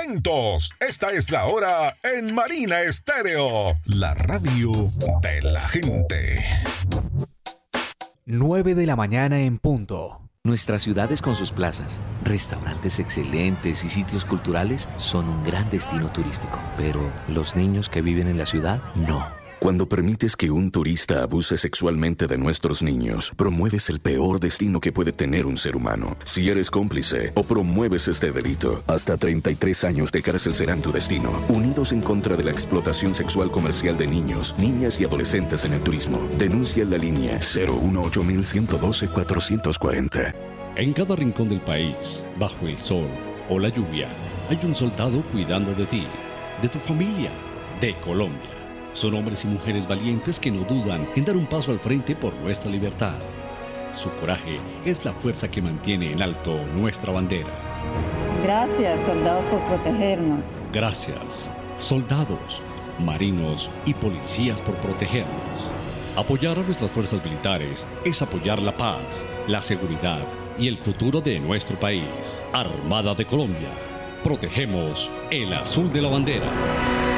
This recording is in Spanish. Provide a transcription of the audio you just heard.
momentos. Esta es la hora en Marina Estéreo, la radio de la gente. 9 de la mañana en punto. Nuestras ciudades con sus plazas, restaurantes excelentes y sitios culturales son un gran destino turístico. Pero los niños que viven en la ciudad, no. Cuando permites que un turista abuse sexualmente de nuestros niños, promueves el peor destino que puede tener un ser humano. Si eres cómplice o promueves este delito, hasta 33 años de cárcel serán tu destino. Unidos en contra de la explotación sexual comercial de niños, niñas y adolescentes en el turismo. Denuncia en la línea 018-112-440. En cada rincón del país, bajo el sol o la lluvia, hay un soldado cuidando de ti, de tu familia, de Colombia. Son hombres y mujeres valientes que no dudan en dar un paso al frente por nuestra libertad. Su coraje es la fuerza que mantiene en alto nuestra bandera. Gracias, soldados, por protegernos. Gracias, soldados, marinos y policías, por protegernos. Apoyar a nuestras fuerzas militares es apoyar la paz, la seguridad y el futuro de nuestro país. Armada de Colombia. Protegemos el azul de la bandera.